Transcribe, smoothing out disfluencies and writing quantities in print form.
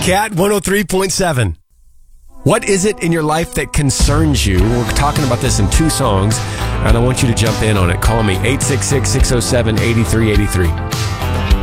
Cat 103.7. What is it in your life that concerns you? We're talking about this in two songs, and I want you to jump in on it. Call me, 866-607-8383.